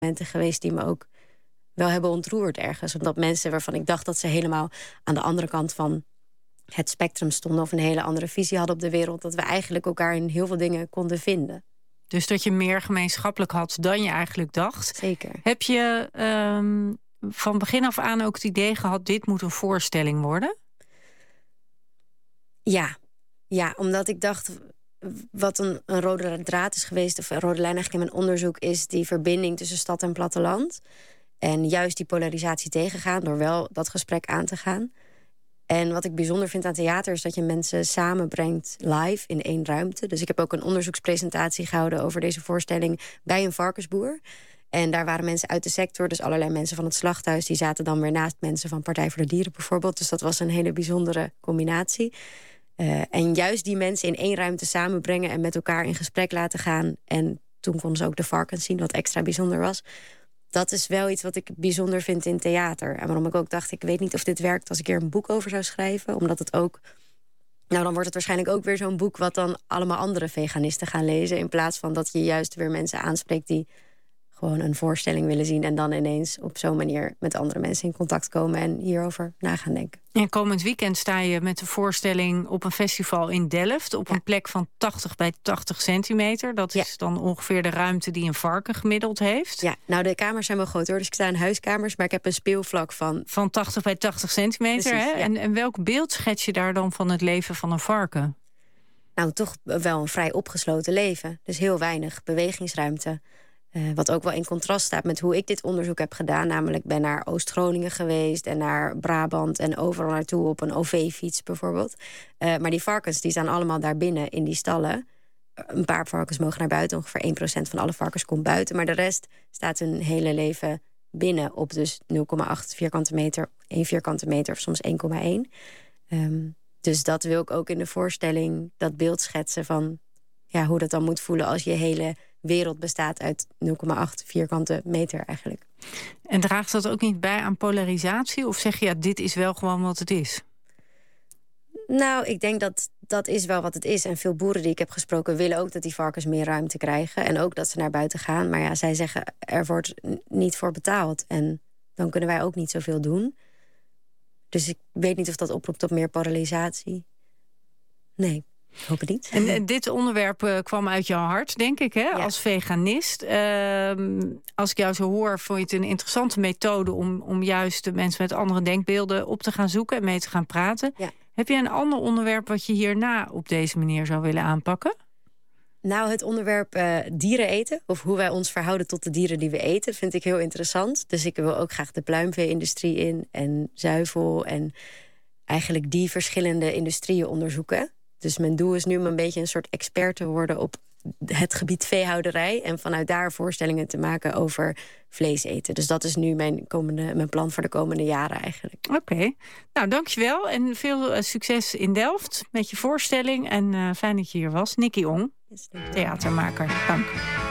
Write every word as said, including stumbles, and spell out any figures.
momenten geweest die me ook wel hebben ontroerd ergens. Omdat mensen waarvan ik dacht dat ze helemaal aan de andere kant van het spectrum stonden of een hele andere visie hadden op de wereld, dat we eigenlijk elkaar in heel veel dingen konden vinden. Dus dat je meer gemeenschappelijk had dan je eigenlijk dacht. Zeker. Heb je um, van begin af aan ook het idee gehad, dit moet een voorstelling worden? Ja, ja, omdat ik dacht, wat een, een rode draad is geweest, of een rode lijn eigenlijk in mijn onderzoek, is die verbinding tussen stad en platteland. En juist die polarisatie tegengaan door wel dat gesprek aan te gaan. En wat ik bijzonder vind aan theater is dat je mensen samenbrengt live in één ruimte. Dus ik heb ook een onderzoekspresentatie gehouden over deze voorstelling bij een varkensboer. En daar waren mensen uit de sector, dus allerlei mensen van het slachthuis, die zaten dan weer naast mensen van Partij voor de Dieren bijvoorbeeld. Dus dat was een hele bijzondere combinatie. Uh, en juist die mensen in één ruimte samenbrengen en met elkaar in gesprek laten gaan. En toen konden ze ook de varkens zien, wat extra bijzonder was. Dat is wel iets wat ik bijzonder vind in theater. En waarom ik ook dacht, ik weet niet of dit werkt als ik er een boek over zou schrijven. Omdat het ook, nou dan wordt het waarschijnlijk ook weer zo'n boek wat dan allemaal andere veganisten gaan lezen. In plaats van dat je juist weer mensen aanspreekt die gewoon een voorstelling willen zien en dan ineens op zo'n manier met andere mensen in contact komen en hierover na gaan denken. En komend weekend sta je met de voorstelling op een festival in Delft, op ja. een plek van tachtig bij tachtig centimeter. Dat ja. is dan ongeveer de ruimte die een varken gemiddeld heeft. Ja, nou de kamers zijn wel groot hoor, dus ik sta in huiskamers, maar ik heb een speelvlak van van tachtig bij tachtig centimeter. Precies, hè? Ja. En, en welk beeld schets je daar dan van het leven van een varken? Nou, toch wel een vrij opgesloten leven. Dus heel weinig bewegingsruimte. Uh, wat ook wel in contrast staat met hoe ik dit onderzoek heb gedaan. Namelijk ben naar Oost-Groningen geweest en naar Brabant en overal naartoe op een O V-fiets bijvoorbeeld. Uh, maar die varkens die staan allemaal daar binnen in die stallen. Een paar varkens mogen naar buiten. Ongeveer één procent van alle varkens komt buiten. Maar de rest staat hun hele leven binnen op dus nul komma acht vierkante meter, één vierkante meter of soms één komma één. Um, dus dat wil ik ook in de voorstelling, dat beeld schetsen van ja, hoe dat dan moet voelen als je hele wereld bestaat uit nul komma acht vierkante meter eigenlijk. En draagt dat ook niet bij aan polarisatie? Of zeg je, ja, dit is wel gewoon wat het is? Nou, ik denk dat dat is wel wat het is. En veel boeren die ik heb gesproken willen ook dat die varkens meer ruimte krijgen. En ook dat ze naar buiten gaan. Maar ja, zij zeggen, er wordt niet voor betaald. En dan kunnen wij ook niet zoveel doen. Dus ik weet niet of dat oproept tot meer polarisatie. Nee. Ik hoop het niet. En, en dit onderwerp uh, kwam uit jouw hart, denk ik, hè? Ja. Als veganist. Uh, als ik jou zo hoor, vond je het een interessante methode om, om juist de mensen met andere denkbeelden op te gaan zoeken en mee te gaan praten. Ja. Heb je een ander onderwerp wat je hierna op deze manier zou willen aanpakken? Nou, het onderwerp uh, dieren eten, of hoe wij ons verhouden tot de dieren die we eten, vind ik heel interessant. Dus ik wil ook graag de pluimvee-industrie in en zuivel en eigenlijk die verschillende industrieën onderzoeken. Dus mijn doel is nu om een beetje een soort expert te worden op het gebied veehouderij en vanuit daar voorstellingen te maken over vlees eten. Dus dat is nu mijn, komende, mijn plan voor de komende jaren eigenlijk. Oké, okay. Nou dankjewel en veel uh, succes in Delft met je voorstelling. En uh, fijn dat je hier was. Nikki Ong, theatermaker. Dank.